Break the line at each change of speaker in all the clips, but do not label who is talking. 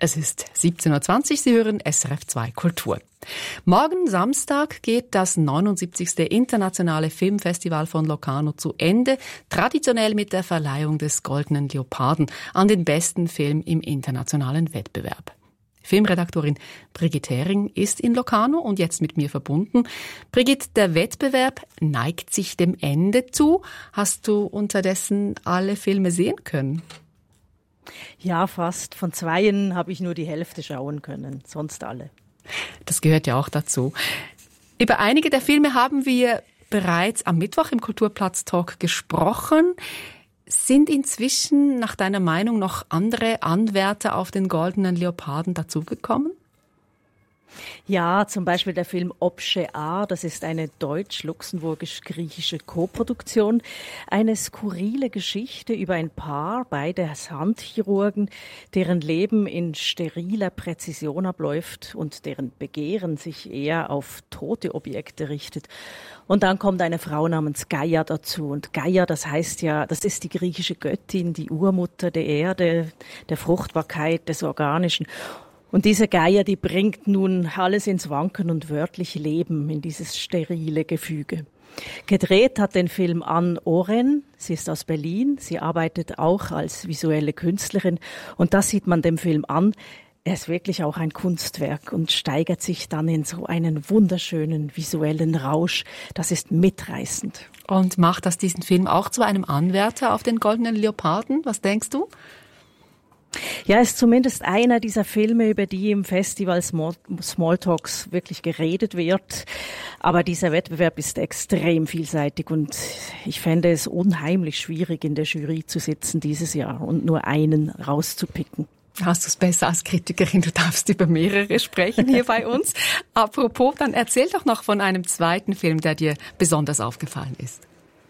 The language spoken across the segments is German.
Es ist 17.20 Uhr, Sie hören SRF 2 Kultur. Morgen Samstag geht das 79. Internationale Filmfestival von Locarno zu Ende, traditionell mit der Verleihung des Goldenen Leoparden an den besten Film im internationalen Wettbewerb. Filmredaktorin Brigitte Hering ist in Locarno und jetzt mit mir verbunden. Brigitte, der Wettbewerb neigt sich dem Ende zu. Hast du unterdessen alle Filme sehen können?
Ja, fast. Von 2 habe ich nur die Hälfte schauen können, sonst alle.
Das gehört ja auch dazu. Über einige der Filme haben wir bereits am Mittwoch im Kulturplatz-Talk gesprochen. Sind inzwischen nach deiner Meinung noch andere Anwärter auf den Goldenen Leoparden dazugekommen?
Ja, zum Beispiel der Film Objet Art, das ist eine deutsch-luxemburgisch-griechische Koproduktion. Eine skurrile Geschichte über ein Paar, beide Handchirurgen, deren Leben in steriler Präzision abläuft und deren Begehren sich eher auf tote Objekte richtet. Und dann kommt eine Frau namens Gaia dazu. Und Gaia, das heißt ja, das ist die griechische Göttin, die Urmutter der Erde, der Fruchtbarkeit, des Organischen. Und diese Gaia, die bringt nun alles ins Wanken und wörtlich Leben in dieses sterile Gefüge. Gedreht hat den Film Anne Oren. Sie ist aus Berlin. Sie arbeitet auch als visuelle Künstlerin. Und das sieht man dem Film an. Er ist wirklich auch ein Kunstwerk und steigert sich dann in so einen wunderschönen visuellen Rausch. Das ist mitreißend.
Und macht das diesen Film auch zu einem Anwärter auf den Goldenen Leoparden? Was denkst du?
Ja, ist zumindest einer dieser Filme, über die im Festival Smalltalks wirklich geredet wird. Aber dieser Wettbewerb ist extrem vielseitig und ich fände es unheimlich schwierig, in der Jury zu sitzen dieses Jahr und nur einen rauszupicken.
Hast du es besser als Kritikerin? Du darfst über mehrere sprechen hier bei uns. Apropos, dann erzähl doch noch von einem zweiten Film, der dir besonders aufgefallen ist.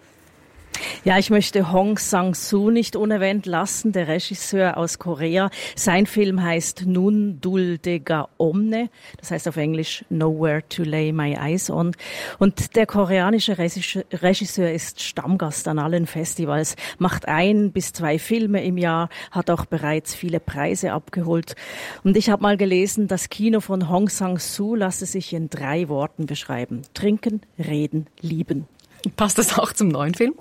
Ja, ich möchte Hong Sang-soo nicht unerwähnt lassen, der Regisseur aus Korea. Sein Film heißt Nun Dul Dega Omne, das heißt auf Englisch Nowhere to Lay My Eyes On. Und der koreanische Regisseur ist Stammgast an allen Festivals, macht 1 bis 2 Filme im Jahr, hat auch bereits viele Preise abgeholt. Und ich habe mal gelesen, das Kino von Hong Sang-soo lasse sich in 3 Worten beschreiben: Trinken, reden, lieben.
Passt das auch zum neuen Film?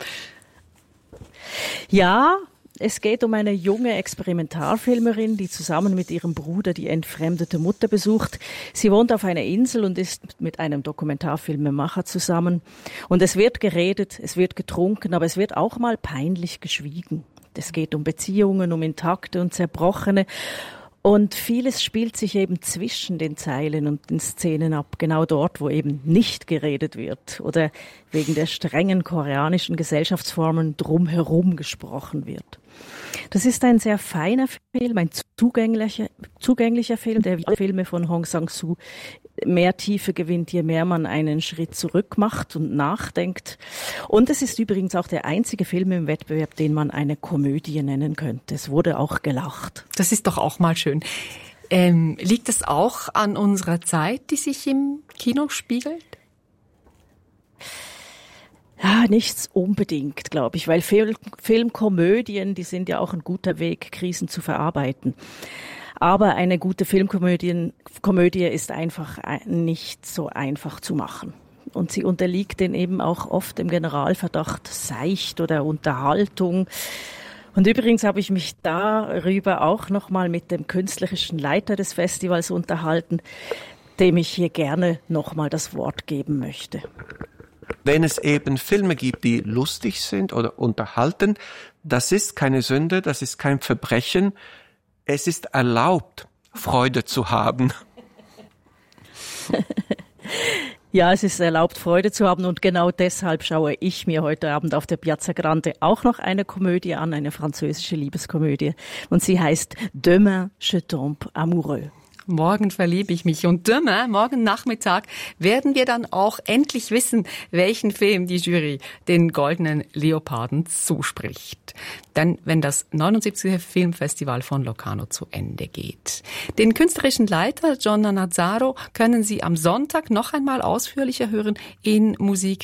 Ja, es geht um eine junge Experimentalfilmerin, die zusammen mit ihrem Bruder die entfremdete Mutter besucht. Sie wohnt auf einer Insel und ist mit einem Dokumentarfilmemacher zusammen. Und es wird geredet, es wird getrunken, aber es wird auch mal peinlich geschwiegen. Es geht um Beziehungen, um intakte und zerbrochene. Und vieles spielt sich eben zwischen den Zeilen und den Szenen ab, genau dort, wo eben nicht geredet wird oder wegen der strengen koreanischen Gesellschaftsformen drumherum gesprochen wird. Das ist ein sehr feiner Film, ein zugänglicher Film, der wie alle Filme von Hong Sang-soo mehr Tiefe gewinnt, je mehr man einen Schritt zurück macht und nachdenkt. Und es ist übrigens auch der einzige Film im Wettbewerb, den man eine Komödie nennen könnte. Es wurde auch gelacht.
Das ist doch auch mal schön. Liegt es auch an unserer Zeit, die sich im Kino spiegelt?
Ja, nichts unbedingt, glaube ich, weil Filmkomödien, die sind ja auch ein guter Weg, Krisen zu verarbeiten. Aber eine gute Filmkomödie ist einfach nicht so einfach zu machen. Und sie unterliegt denn eben auch oft dem Generalverdacht Seicht oder Unterhaltung. Und übrigens habe ich mich darüber auch nochmal mit dem künstlerischen Leiter des Festivals unterhalten, dem ich hier gerne nochmal das Wort geben möchte.
Wenn es eben Filme gibt, die lustig sind oder unterhalten, das ist keine Sünde, das ist kein Verbrechen. Es ist erlaubt, Freude zu haben.
Ja, es ist erlaubt, Freude zu haben und genau deshalb schaue ich mir heute Abend auf der Piazza Grande auch noch eine Komödie an, eine französische Liebeskomödie. Und sie heißt Demain je tombe amoureux.
Morgen verliebe ich mich. Und morgen Nachmittag werden wir dann auch endlich wissen, welchen Film die Jury den Goldenen Leoparden zuspricht. Denn wenn das 79. Filmfestival von Locarno zu Ende geht. Den künstlerischen Leiter Gianna Nazzaro können Sie am Sonntag noch einmal ausführlicher hören in Musik